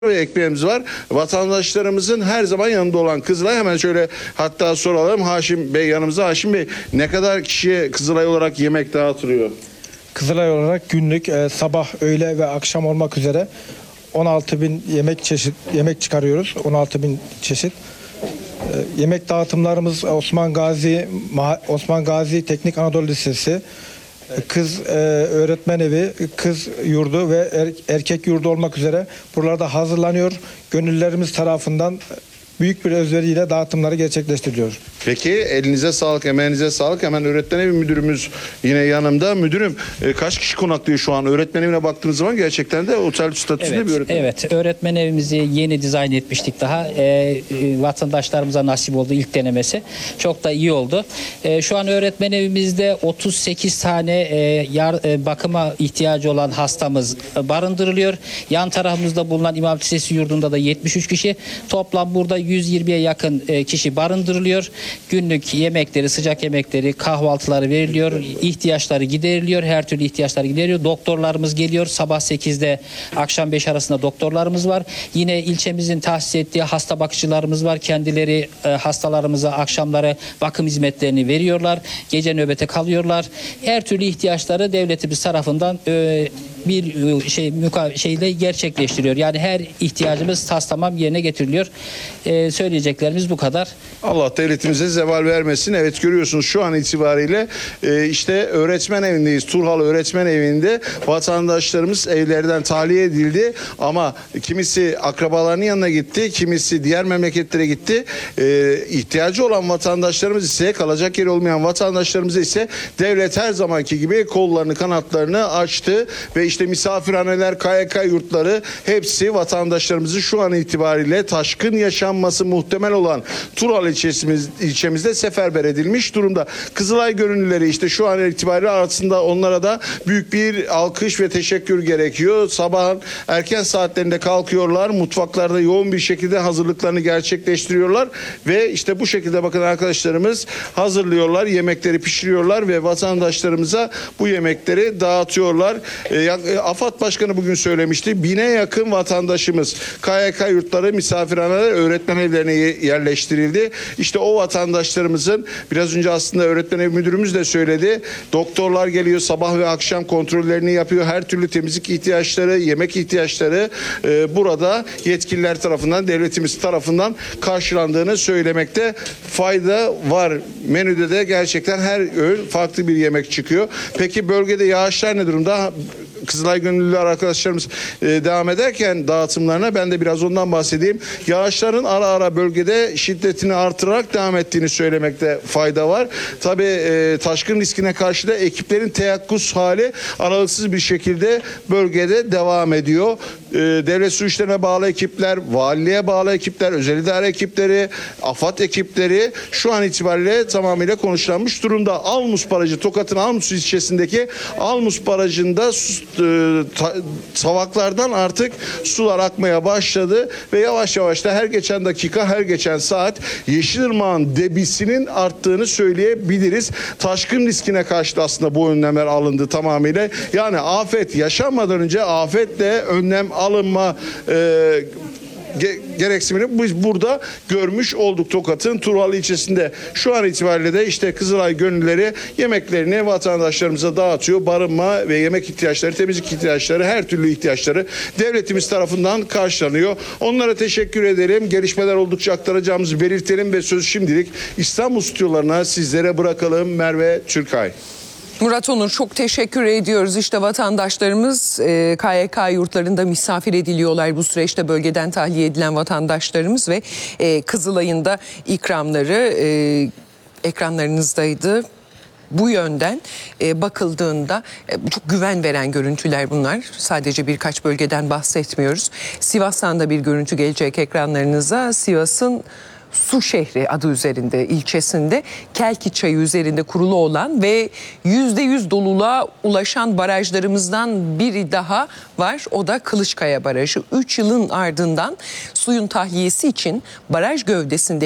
ve ekmeğimiz var. Vatandaşlarımızın her zaman yanında olan Kızılay, hemen şöyle hatta soralım Haşim Bey yanımızda. Haşim Bey, ne kadar kişiye Kızılay olarak yemek dağıtılıyor? Kızılay olarak günlük sabah, öğle ve akşam olmak üzere 16.000 yemek çıkarıyoruz. 16.000 çeşit. Yemek dağıtımlarımız Osman Gazi Teknik Anadolu Lisesi, kız öğretmen evi, kız yurdu ve erkek yurdu olmak üzere buralarda hazırlanıyor. Gönüllülerimiz tarafından büyük bir özveriyle dağıtımları gerçekleştiriliyor. Peki, elinize sağlık, emeğinize sağlık. Hemen öğretmen evi müdürümüz yine yanımda. Müdürüm, kaç kişi konaklıyor şu an? Öğretmen evine baktığınız zaman gerçekten de otel statüsünde bir öğretmen. Evet, öğretmen evimizi yeni dizayn etmiştik daha. Vatandaşlarımıza nasip oldu ilk denemesi. Çok da iyi oldu. Şu an öğretmen evimizde 38 tane bakıma ihtiyacı olan hastamız barındırılıyor. Yan tarafımızda bulunan İmam Hatip Lisesi yurdunda da 73 kişi. Toplam burada 120'ye yakın kişi barındırılıyor. Günlük yemekleri, sıcak yemekleri, kahvaltıları veriliyor. İhtiyaçları gideriliyor. Her türlü ihtiyaçları gideriliyor. Doktorlarımız geliyor. Sabah 8'de akşam 5 arasında doktorlarımız var. Yine ilçemizin tahsis ettiği hasta bakıcılarımız var. Kendileri hastalarımıza akşamları bakım hizmetlerini veriyorlar. Gece nöbete kalıyorlar. Her türlü ihtiyaçları devletimiz tarafından bir şeyle gerçekleştiriyor. Yani her ihtiyacımız tamam yerine getiriliyor. Söyleyeceklerimiz bu kadar. Allah devletimize zeval vermesin. Evet, görüyorsunuz şu an itibariyle işte öğretmen evindeyiz. Turhal öğretmen evinde vatandaşlarımız evlerden tahliye edildi. Ama kimisi akrabalarının yanına gitti. Kimisi diğer memleketlere gitti. İhtiyacı olan vatandaşlarımız ise, kalacak yeri olmayan vatandaşlarımız ise devlet her zamanki gibi kollarını, kanatlarını açtı ve işte misafirhaneler, KYK yurtları hepsi vatandaşlarımızı şu an itibariyle taşkın yaşanması muhtemel olan Turhal ilçemizde seferber edilmiş durumda. Kızılay gönüllüleri işte şu an itibariyle arasında onlara da büyük bir alkış ve teşekkür gerekiyor. Sabahın erken saatlerinde kalkıyorlar. Mutfaklarda yoğun bir şekilde hazırlıklarını gerçekleştiriyorlar ve işte bu şekilde bakın arkadaşlarımız hazırlıyorlar. Yemekleri pişiriyorlar ve vatandaşlarımıza bu yemekleri dağıtıyorlar. AFAD Başkanı bugün söylemişti. 1000'e yakın vatandaşımız KYK yurtları, misafirhaneler, öğretmen evlerine yerleştirildi. İşte o vatandaşlarımızın, biraz önce aslında öğretmen ev müdürümüz de söyledi. Doktorlar geliyor, sabah ve akşam kontrollerini yapıyor. Her türlü temizlik ihtiyaçları, yemek ihtiyaçları burada yetkililer tarafından, devletimiz tarafından karşılandığını söylemekte fayda var. Menüde de gerçekten her öğün farklı bir yemek çıkıyor. Peki bölgede yağışlar ne durumda? Kızılay gönüllüler arkadaşlarımız devam ederken dağıtımlarına ben de biraz ondan bahsedeyim. Yağışların ara ara bölgede şiddetini artırarak devam ettiğini söylemekte fayda var. Tabii taşkın riskine karşı da ekiplerin teyakkuz hali aralıksız bir şekilde bölgede devam ediyor. Devlet su işlerine bağlı ekipler, valiliğe bağlı ekipler, özel idare ekipleri, AFAD ekipleri şu an itibariyle tamamıyla konuşlanmış durumda. Almus Barajı, Tokat'ın Almus ilçesindeki Almus Barajı'nda savaklardan artık sular akmaya başladı ve yavaş yavaş da her geçen dakika, her geçen saat Yeşilırmak'ın debisinin arttığını söyleyebiliriz. Taşkın riskine karşı da aslında bu önlemler alındı tamamıyla. Yani afet yaşanmadan önce afetle önlem alınma gereksinimini biz burada görmüş olduk Tokat'ın Turhal ilçesinde. Şu an itibariyle de işte Kızılay gönüllüleri yemeklerini vatandaşlarımıza dağıtıyor. Barınma ve yemek ihtiyaçları, temizlik ihtiyaçları, her türlü ihtiyaçları devletimiz tarafından karşılanıyor. Onlara teşekkür edelim. Gelişmeler oldukça aktaracağımızı belirtelim ve sözü şimdilik İstanbul stüdyolarına sizlere bırakalım. Merve Türkay. Murat Onur, çok teşekkür ediyoruz. İşte vatandaşlarımız KYK yurtlarında misafir ediliyorlar bu süreçte, bölgeden tahliye edilen vatandaşlarımız ve Kızılay'ın da ikramları ekranlarınızdaydı. Bu yönden bakıldığında çok güven veren görüntüler bunlar. Sadece birkaç bölgeden bahsetmiyoruz. Sivas'tan da bir görüntü gelecek ekranlarınıza. Sivas'ın Su Şehri adı üzerinde ilçesinde Kelki Çayı üzerinde kurulu olan ve %100 doluluğa ulaşan barajlarımızdan biri daha var. O da Kılıçkaya Barajı. 3 yılın ardından suyun tahliyesi için baraj gövdesinde